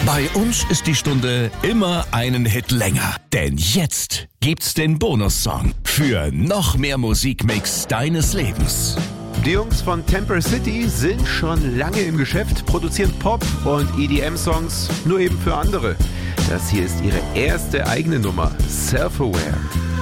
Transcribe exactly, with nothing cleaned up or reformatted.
Bei uns ist die Stunde immer einen Hit länger. Denn jetzt gibt's den Bonussong für noch mehr Musikmix deines Lebens. Die Jungs von Temper City sind schon lange im Geschäft, produzieren Pop- und E D M-Songs, nur eben für andere. Das hier ist ihre erste eigene Nummer, Self-Aware.